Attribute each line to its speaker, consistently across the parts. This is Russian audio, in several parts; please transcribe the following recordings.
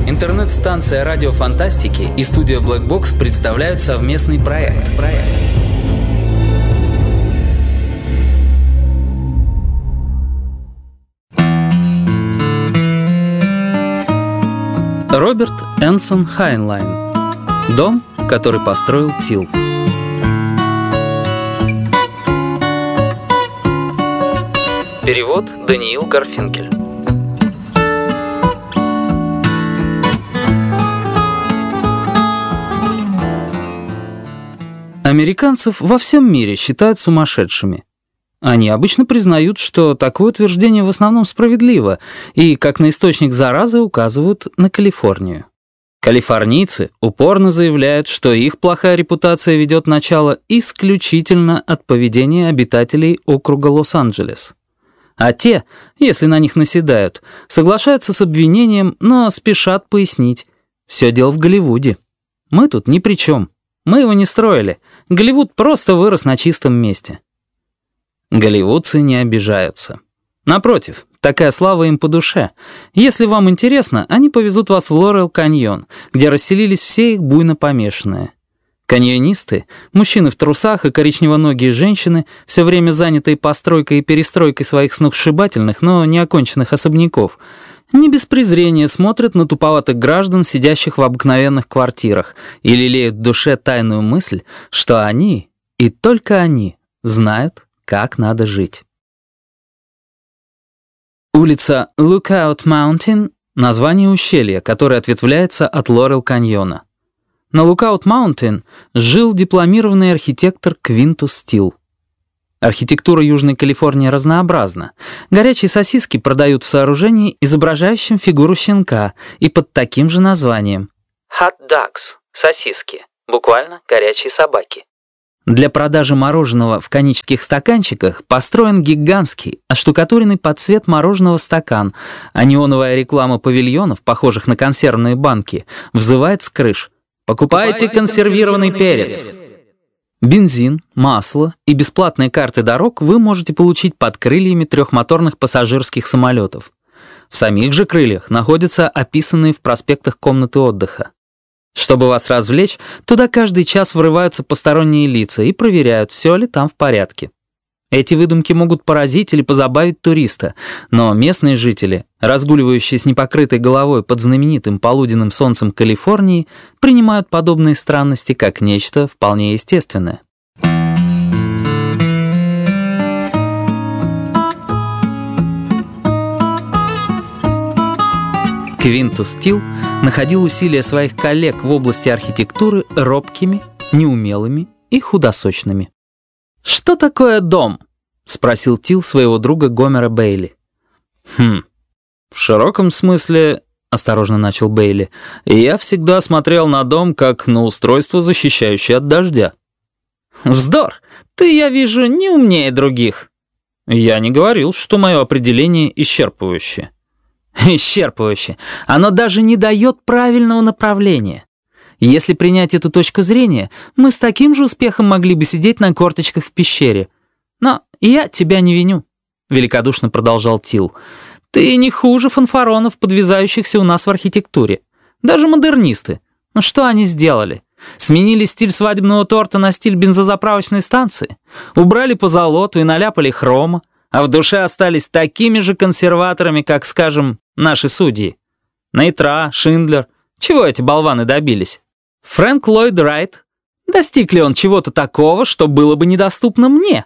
Speaker 1: Интернет-станция «Радио Фантастики» и студия Black Box представляют совместный проект. Роберт Энсон Хайнлайн. Дом, который построил Тилл. Перевод Даниил Гарфинкель. Американцев во всем мире считают сумасшедшими. Они обычно признают, что такое утверждение в основном справедливо, и как на источник заразы указывают на Калифорнию. Калифорнийцы упорно заявляют, что их плохая репутация ведет начало исключительно от поведения обитателей округа Лос-Анджелес. А те, если на них наседают, соглашаются с обвинением, но спешат пояснить. Все дело в Голливуде. Мы тут ни при чем. Мы его не строили. Голливуд просто вырос на чистом месте. Голливудцы не обижаются. Напротив, такая слава им по душе. Если вам интересно, они повезут вас в Лорел-каньон, где расселились все их буйно помешанные. Каньонисты, мужчины в трусах и коричневоногие женщины, все время занятые постройкой и перестройкой своих сногсшибательных, но неоконченных особняков, не без презрения смотрят на туповатых граждан, сидящих в обыкновенных квартирах, и лелеют в душе тайную мысль, что они, и только они, знают, как надо жить. Улица Lookout Mountain — название ущелья, которое ответвляется от Лорел-каньона. На Lookout Mountain жил дипломированный архитектор Квинтус Тилл. Архитектура Южной Калифорнии разнообразна. Горячие сосиски продают в сооружении, изображающем фигуру щенка, и под таким же названием. Hot dogs — сосиски, буквально горячие собаки. Для продажи мороженого в конических стаканчиках построен гигантский, оштукатуренный под цвет мороженого стакан, а неоновая реклама павильонов, похожих на консервные банки, взывает с крыш: «Покупайте консервированный перец». Бензин, масло и бесплатные карты дорог вы можете получить под крыльями трехмоторных пассажирских самолетов. В самих же крыльях находятся описанные в проспектах комнаты отдыха. Чтобы вас развлечь, туда каждый час врываются посторонние лица и проверяют, все ли там в порядке. Эти выдумки могут поразить или позабавить туриста, но местные жители, разгуливающие с непокрытой головой под знаменитым полуденным солнцем Калифорнии, принимают подобные странности как нечто вполне естественное. Квинтус Тилл находил усилия своих коллег в области архитектуры робкими, неумелыми и худосочными. «Что такое дом?» — спросил Тилл своего друга Гомера Бейли. «В широком смысле, — осторожно начал Бейли, — я всегда смотрел на дом как на устройство, защищающее от дождя». «Вздор! Ты, я вижу, не умнее других». «Я не говорил, что мое определение исчерпывающее». «Исчерпывающе. Оно даже не дает правильного направления. Если принять эту точку зрения, мы с таким же успехом могли бы сидеть на корточках в пещере. Но я тебя не виню», — великодушно продолжал Тилл. «Ты не хуже фанфаронов, подвязающихся у нас в архитектуре. Даже модернисты. Ну что они сделали? Сменили стиль свадебного торта на стиль бензозаправочной станции, убрали позолоту и наляпали хрома, а в душе остались такими же консерваторами, как, скажем, наши судьи. Нейтра, Шиндлер. Чего эти болваны добились? Фрэнк Ллойд Райт. Достиг ли он чего-то такого, что было бы недоступно мне?»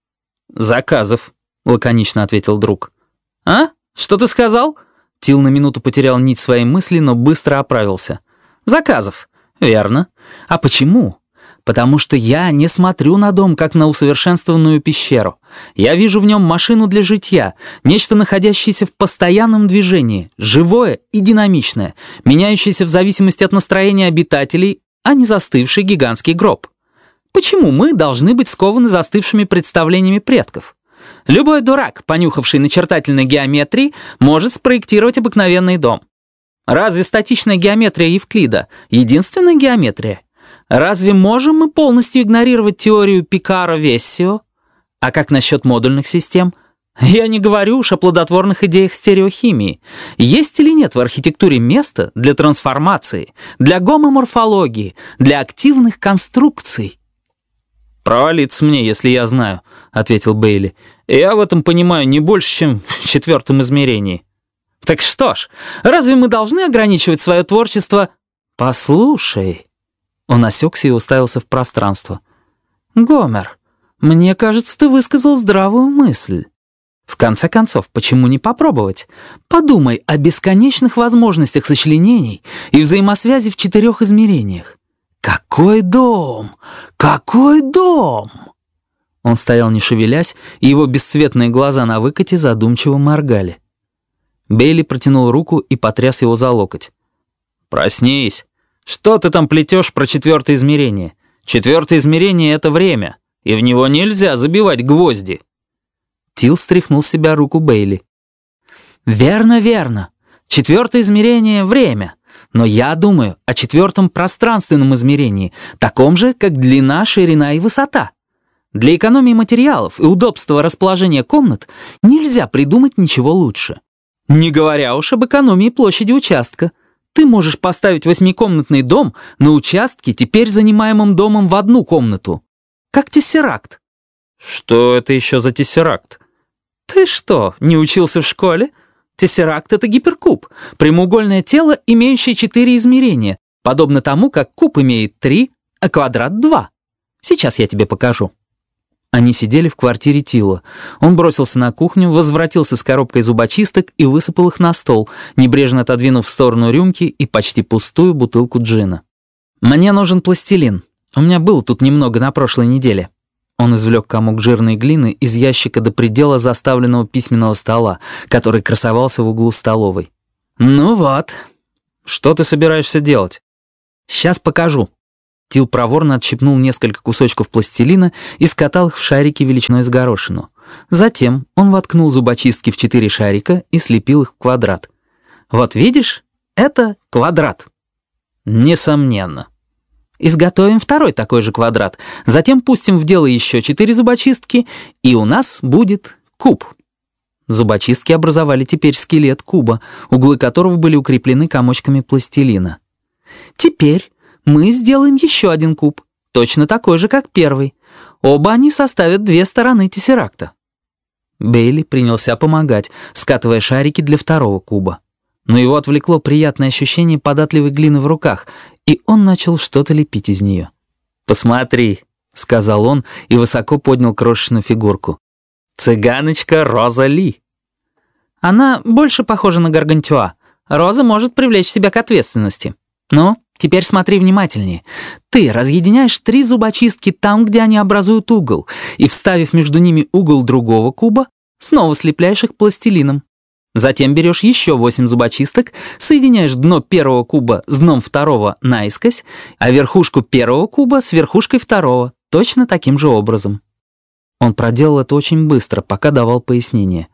Speaker 1: «Заказов», — лаконично ответил друг. «А? Что ты сказал?» Тилл на минуту потерял нить своей мысли, но быстро оправился. «Заказов. Верно. А почему? Потому что я не смотрю на дом, как на усовершенствованную пещеру. Я вижу в нем машину для житья, нечто, находящееся в постоянном движении, живое и динамичное, меняющееся в зависимости от настроения обитателей, а не застывший гигантский гроб. Почему мы должны быть скованы застывшими представлениями предков? Любой дурак, понюхавший начертательной геометрии, может спроектировать обыкновенный дом. Разве статичная геометрия Евклида — единственная геометрия? Разве можем мы полностью игнорировать теорию Пикаро-Вессио? А как насчет модульных систем? Я не говорю уж о плодотворных идеях стереохимии. Есть или нет в архитектуре место для трансформации, для гомоморфологии, для активных конструкций? «Провалиться мне, если я знаю», — ответил Бейли. «Я в этом понимаю не больше, чем в четвертом измерении». «Так что ж, разве мы должны ограничивать свое творчество?» «Послушай». Он осекся и уставился в пространство. «Гомер, мне кажется, ты высказал здравую мысль. В конце концов, почему не попробовать? Подумай о бесконечных возможностях сочленений и взаимосвязи в 4 измерениях. Какой дом! Какой дом!» Он стоял не шевелясь, и его бесцветные глаза на выкате задумчиво моргали. Бейли протянул руку и потряс его за локоть. «Проснись! Что ты там плетешь про 4 измерение? 4 измерение — это время, и в него нельзя забивать гвозди». Тил стряхнул с себя руку Бейли. «Верно, верно. 4 измерение — время. Но я думаю о 4 пространственном измерении, таком же, как длина, ширина и высота. Для экономии материалов и удобства расположения комнат нельзя придумать ничего лучше. Не говоря уж об экономии площади участка. Ты можешь поставить 8-комнатный дом на участке, теперь занимаемом домом в 1 комнату. Как тессеракт». «Что это еще за тессеракт?» «Ты что, не учился в школе? Тессеракт — это гиперкуб, прямоугольное тело, имеющее 4 измерения, подобно тому, как куб имеет 3, а квадрат — 2. Сейчас я тебе покажу». Они сидели в квартире Тила. Он бросился на кухню, возвратился с коробкой зубочисток и высыпал их на стол, небрежно отодвинув в сторону рюмки и почти пустую бутылку джина. «Мне нужен пластилин. У меня было тут немного на прошлой неделе». Он извлек комок жирной глины из ящика до предела заставленного письменного стола, который красовался в углу столовой. «Ну вот. Что ты собираешься делать?» «Сейчас покажу». Тил проворно отщипнул несколько кусочков пластилина и скатал их в шарики величиной с горошину. Затем он воткнул зубочистки в 4 шарика и слепил их в квадрат. «Вот видишь, это квадрат». «Несомненно». «Изготовим 2 такой же квадрат, затем пустим в дело еще 4 зубочистки, и у нас будет куб». Зубочистки образовали теперь скелет куба, углы которого были укреплены комочками пластилина. «Теперь мы сделаем еще 1 куб, точно такой же, как первый. Оба они составят 2 стороны тессеракта». Бейли принялся помогать, скатывая шарики для 2 куба. Но его отвлекло приятное ощущение податливой глины в руках, и он начал что-то лепить из нее. «Посмотри», — сказал он и высоко поднял крошечную фигурку. «Цыганочка Роза Ли». «Она больше похожа на Гаргантюа. Роза может привлечь тебя к ответственности. Ну, теперь смотри внимательнее. Ты разъединяешь 3 зубочистки там, где они образуют угол, и, вставив между ними угол другого куба, снова слепляешь их пластилином. Затем берешь еще 8 зубочисток, соединяешь дно 1 куба с дном 2 наискось, а верхушку 1 куба с верхушкой 2, точно таким же образом». Он проделал это очень быстро, пока давал пояснение.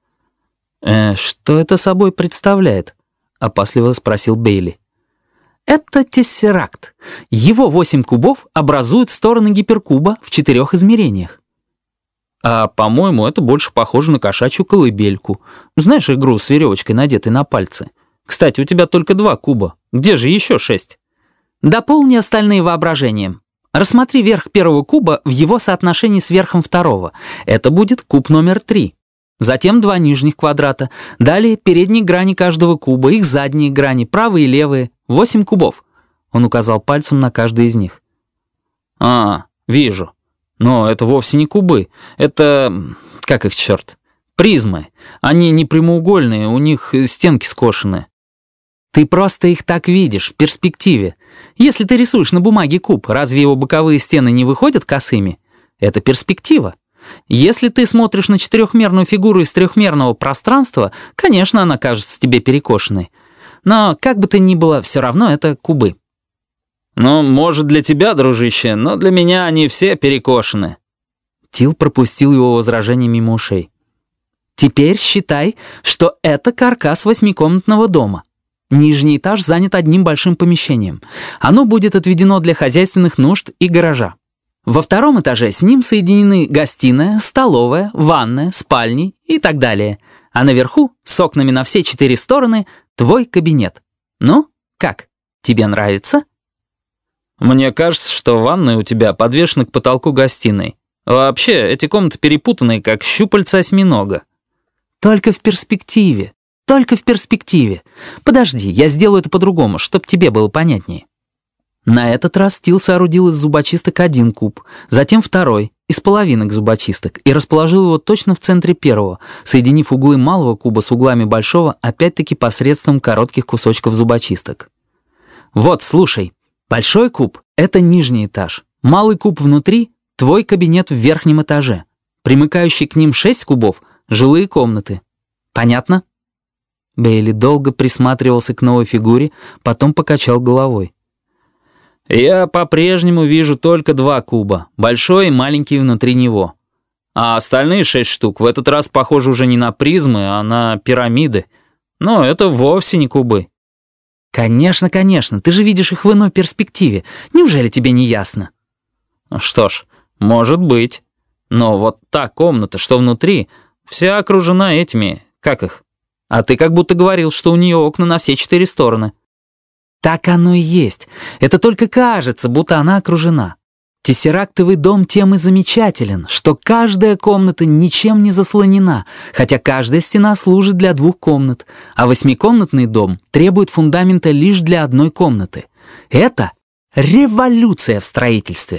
Speaker 1: «Что это собой представляет?» — опасливо спросил Бейли. «Это тессеракт. Его 8 кубов образуют стороны гиперкуба в 4 измерениях». «А, по-моему, это больше похоже на кошачью колыбельку. Знаешь игру с веревочкой, надетой на пальцы? Кстати, у тебя только 2 куба. Где же еще 6?» «Дополни остальные воображением. Рассмотри верх 1 куба в его соотношении с верхом 2. Это будет куб номер 3. Затем 2 нижних квадрата. Далее передние грани каждого куба, их задние грани, правые и левые. 8 кубов». Он указал пальцем на каждый из них. «А, вижу. Но это вовсе не кубы. Это... как их черт? Призмы. Они не прямоугольные, у них стенки скошены». «Ты просто их так видишь, в перспективе. Если ты рисуешь на бумаге куб, разве его боковые стены не выходят косыми? Это перспектива. Если ты смотришь на 4-мерную фигуру из 3-мерного пространства, конечно, она кажется тебе перекошенной. Но, как бы то ни было, все равно это кубы». «Ну, может, для тебя, дружище, но для меня они все перекошены». Тил пропустил его возражение мимо ушей. «Теперь считай, что это каркас 8-комнатного дома. Нижний этаж занят одним большим помещением. Оно будет отведено для хозяйственных нужд и гаража. Во втором этаже с ним соединены гостиная, столовая, ванная, спальни и так далее. А наверху, с окнами на все 4 стороны, твой кабинет. Ну, как, тебе нравится?
Speaker 2: Мне кажется, что ванная у тебя подвешена к потолку гостиной. Вообще, эти комнаты перепутаны, как щупальца осьминога.
Speaker 1: Только в перспективе. Только в перспективе. Подожди, я сделаю это по-другому, чтобы тебе было понятнее. На этот раз Тил соорудил из зубочисток 1 куб, затем 2 из половинок зубочисток и расположил его точно в центре первого, соединив углы малого куба с углами большого опять-таки посредством коротких кусочков зубочисток. Вот, слушай, большой куб — это нижний этаж, малый куб внутри — твой кабинет в верхнем этаже, примыкающий к ним 6 кубов — жилые комнаты. Понятно? Бейли долго присматривался к новой фигуре, потом покачал головой.
Speaker 2: Я по-прежнему вижу только 2 куба, большой и маленький внутри него. А остальные 6 штук в этот раз похожи уже не на призмы, а на пирамиды. Но это вовсе не кубы.
Speaker 1: Конечно, конечно, ты же видишь их в иной перспективе. Неужели тебе не ясно?
Speaker 2: Что ж, может быть. Но вот та комната, что внутри, вся окружена этими, как их? А ты как будто говорил, что у нее окна на все 4 стороны.
Speaker 1: Так оно и есть. Это только кажется, будто она окружена. Тессерактовый дом тем и замечателен, что каждая комната ничем не заслонена, хотя каждая стена служит для 2 комнат, а 8-комнатный дом требует фундамента лишь для 1 комнаты. Это революция в строительстве.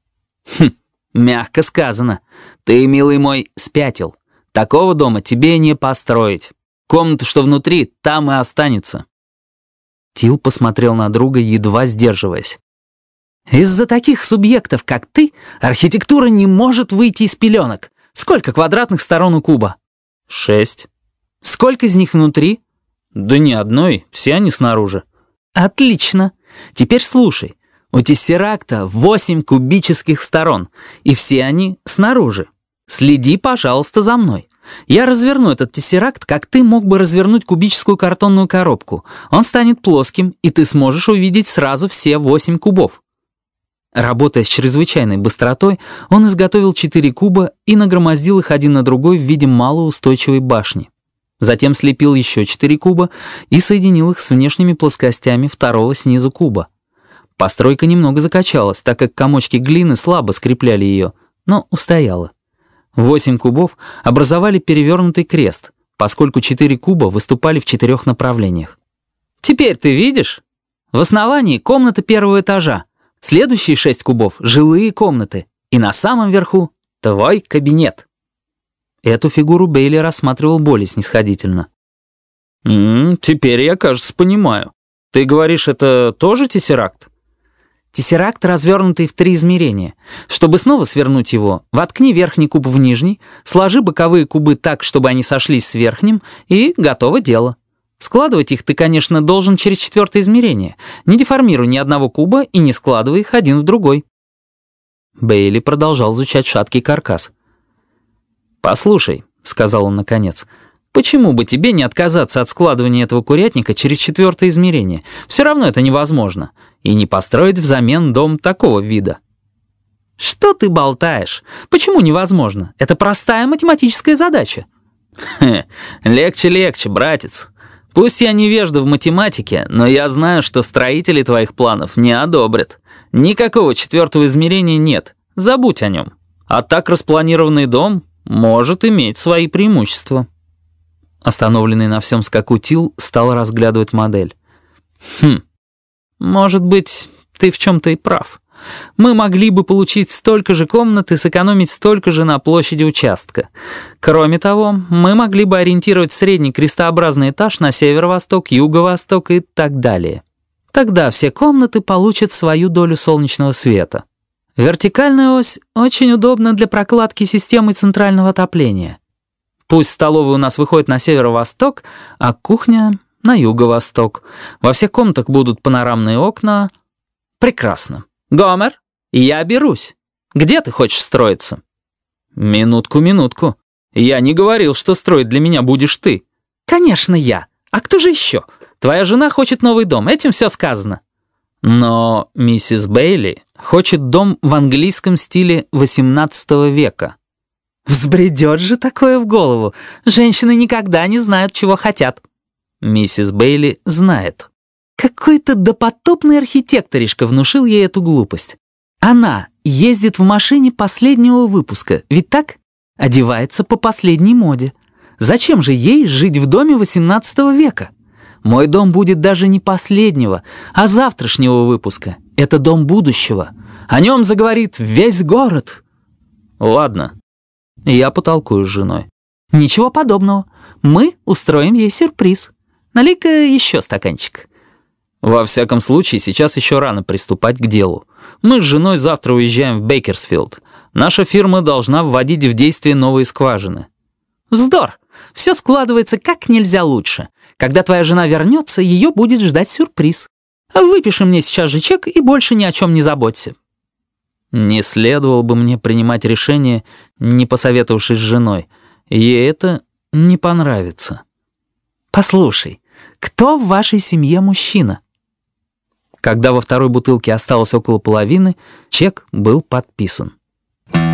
Speaker 2: Мягко сказано. Ты, милый мой, спятил. Такого дома тебе не построить. Комната, что внутри, там и останется.
Speaker 1: Тил посмотрел на друга, едва сдерживаясь. «Из-за таких субъектов, как ты, архитектура не может выйти из пеленок. Сколько квадратных сторон у куба?»
Speaker 2: 6.
Speaker 1: Сколько из них внутри?
Speaker 2: Да ни одной, все они снаружи.
Speaker 1: Отлично. Теперь слушай. У тессеракта 8 кубических сторон, и все они снаружи. Следи, пожалуйста, за мной. Я разверну этот тессеракт, как ты мог бы развернуть кубическую картонную коробку. Он станет плоским, и ты сможешь увидеть сразу все 8 кубов. Работая с чрезвычайной быстротой, он изготовил 4 куба и нагромоздил их один на другой в виде малоустойчивой башни. Затем слепил еще 4 куба и соединил их с внешними плоскостями второго снизу куба. Постройка немного закачалась, так как комочки глины слабо скрепляли ее, но устояла. 8 кубов образовали перевернутый крест, поскольку 4 куба выступали в 4 направлениях. Теперь ты видишь? В основании комната первого этажа, следующие 6 кубов — жилые комнаты, и на самом верху — твой кабинет. Эту фигуру Бейли рассматривал более снисходительно.
Speaker 2: Теперь я, кажется, понимаю. Ты говоришь, это тоже тессеракт?
Speaker 1: Тессеракт, развернутый в 3 измерения. Чтобы снова свернуть его, воткни верхний куб в нижний, сложи боковые кубы так, чтобы они сошлись с верхним, и готово дело. Складывать их ты, конечно, должен через 4-е измерение. Не деформируй ни одного куба и не складывай их один в другой. Бейли продолжал изучать шаткий каркас.
Speaker 2: «Послушай», — сказал он наконец, — «почему бы тебе не отказаться от складывания этого курятника через 4-е измерение? Все равно это невозможно. И не построить взамен дом такого вида».
Speaker 1: «Что ты болтаешь? Почему невозможно? Это простая математическая задача».
Speaker 2: Легче, братец. Пусть я невежда в математике, но я знаю, что строители твоих планов не одобрят. Никакого 4-го измерения нет. Забудь о нем. А так распланированный дом может иметь свои преимущества».
Speaker 1: Остановленный на всем скаку Тил стал разглядывать модель.
Speaker 2: Может быть, ты в чем-то и прав. Мы могли бы получить столько же комнат и сэкономить столько же на площади участка. Кроме того, мы могли бы ориентировать средний крестообразный этаж на северо-восток, юго-восток и так далее. Тогда все комнаты получат свою долю солнечного света. Вертикальная ось очень удобна для прокладки системы центрального отопления. Пусть столовая у нас выходит на северо-восток, а кухня — на юго-восток. Во всех комнатах будут панорамные окна. Прекрасно. Гомер, я берусь. Где ты хочешь строиться? Минутку. Я не говорил, что строить для меня будешь ты. Конечно, я. А кто же еще? Твоя жена хочет новый дом, этим все сказано.
Speaker 1: Но миссис Бейли хочет дом в английском стиле XVIII века.
Speaker 2: Взбредет же такое в голову. Женщины никогда не знают, чего хотят.
Speaker 1: Миссис Бейли знает.
Speaker 2: Какой-то допотопный архитекторишка внушил ей эту глупость. Она ездит в машине последнего выпуска, ведь так? Одевается по последней моде. Зачем же ей жить в доме XVIII века? Мой дом будет даже не последнего, а завтрашнего выпуска. Это дом будущего. О нем заговорит весь город.
Speaker 1: Ладно, я потолкую с женой.
Speaker 2: Ничего подобного. Мы устроим ей сюрприз. Налей-ка еще стаканчик.
Speaker 1: Во всяком случае, сейчас еще рано приступать к делу. Мы с женой завтра уезжаем в Бейкерсфилд. Наша фирма должна вводить в действие новые скважины.
Speaker 2: Вздор! Все складывается как нельзя лучше. Когда твоя жена вернется, ее будет ждать сюрприз. Выпиши мне сейчас же чек и больше ни о чем не заботься.
Speaker 1: Не следовало бы мне принимать решение, не посоветовавшись с женой. Ей это не понравится.
Speaker 2: Послушай, кто в вашей семье мужчина?
Speaker 1: Когда во второй бутылке осталось около половины, чек был подписан.